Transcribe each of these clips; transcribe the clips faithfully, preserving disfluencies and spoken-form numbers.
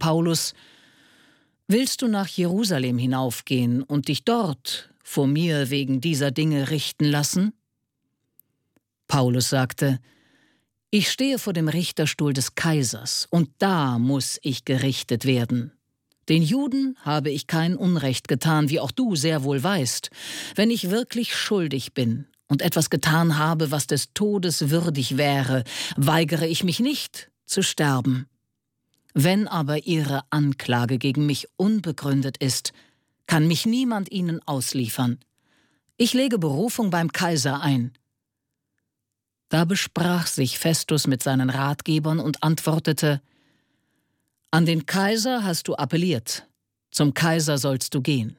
Paulus: »Willst du nach Jerusalem hinaufgehen und dich dort vor mir wegen dieser Dinge richten lassen?« Paulus sagte: »Ich stehe vor dem Richterstuhl des Kaisers, und da muss ich gerichtet werden. Den Juden habe ich kein Unrecht getan, wie auch du sehr wohl weißt. Wenn ich wirklich schuldig bin und etwas getan habe, was des Todes würdig wäre, weigere ich mich nicht zu sterben. Wenn aber ihre Anklage gegen mich unbegründet ist, kann mich niemand ihnen ausliefern. Ich lege Berufung beim Kaiser ein.« Da besprach sich Festus mit seinen Ratgebern und antwortete: »An den Kaiser hast du appelliert, zum Kaiser sollst du gehen.«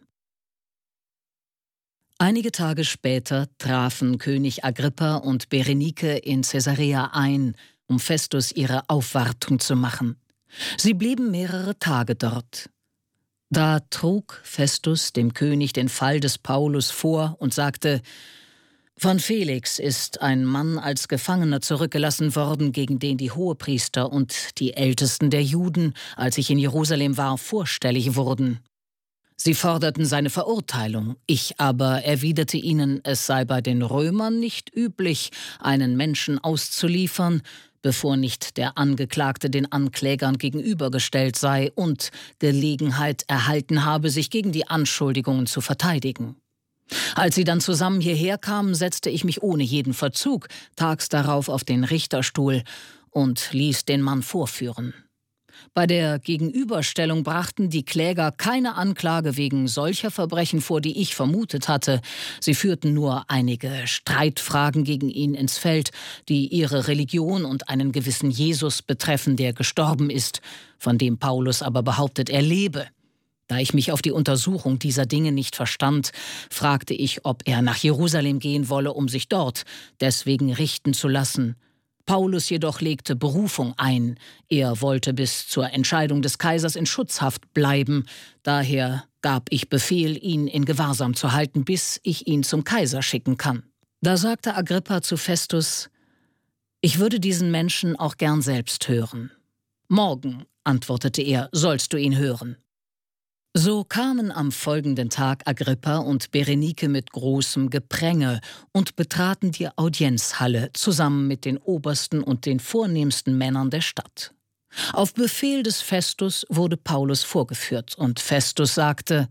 Einige Tage später trafen König Agrippa und Berenike in Caesarea ein, um Festus ihre Aufwartung zu machen. Sie blieben mehrere Tage dort. Da trug Festus dem König den Fall des Paulus vor und sagte: »Von Felix ist ein Mann als Gefangener zurückgelassen worden, gegen den die Hohepriester und die Ältesten der Juden, als ich in Jerusalem war, vorstellig wurden. Sie forderten seine Verurteilung. Ich aber erwiderte ihnen, es sei bei den Römern nicht üblich, einen Menschen auszuliefern, bevor nicht der Angeklagte den Anklägern gegenübergestellt sei und Gelegenheit erhalten habe, sich gegen die Anschuldigungen zu verteidigen. Als sie dann zusammen hierher kamen, setzte ich mich ohne jeden Verzug tags darauf auf den Richterstuhl und ließ den Mann vorführen. Bei der Gegenüberstellung brachten die Kläger keine Anklage wegen solcher Verbrechen vor, die ich vermutet hatte. Sie führten nur einige Streitfragen gegen ihn ins Feld, die ihre Religion und einen gewissen Jesus betreffen, der gestorben ist, von dem Paulus aber behauptet, er lebe. Da ich mich auf die Untersuchung dieser Dinge nicht verstand, fragte ich, ob er nach Jerusalem gehen wolle, um sich dort deswegen richten zu lassen. Paulus jedoch legte Berufung ein. Er wollte bis zur Entscheidung des Kaisers in Schutzhaft bleiben. Daher gab ich Befehl, ihn in Gewahrsam zu halten, bis ich ihn zum Kaiser schicken kann. Da sagte Agrippa zu Festus: »Ich würde diesen Menschen auch gern selbst hören.« »Morgen«, antwortete er, »sollst du ihn hören.« So kamen am folgenden Tag Agrippa und Berenike mit großem Gepränge und betraten die Audienzhalle zusammen mit den obersten und den vornehmsten Männern der Stadt. Auf Befehl des Festus wurde Paulus vorgeführt, und Festus sagte: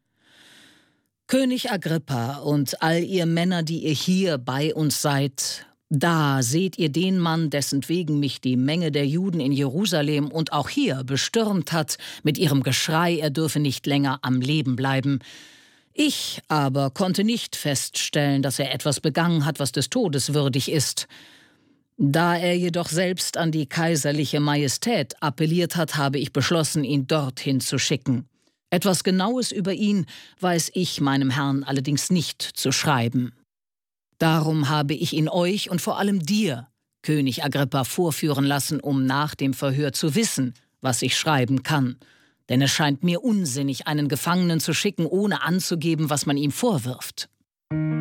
»König Agrippa und all ihr Männer, die ihr hier bei uns seid, da seht ihr den Mann, dessen wegen mich die Menge der Juden in Jerusalem und auch hier bestürmt hat, mit ihrem Geschrei, er dürfe nicht länger am Leben bleiben. Ich aber konnte nicht feststellen, dass er etwas begangen hat, was des Todes würdig ist. Da er jedoch selbst an die kaiserliche Majestät appelliert hat, habe ich beschlossen, ihn dorthin zu schicken. Etwas Genaues über ihn weiß ich meinem Herrn allerdings nicht zu schreiben. Darum habe ich ihn euch und vor allem dir, König Agrippa, vorführen lassen, um nach dem Verhör zu wissen, was ich schreiben kann. Denn es scheint mir unsinnig, einen Gefangenen zu schicken, ohne anzugeben, was man ihm vorwirft.«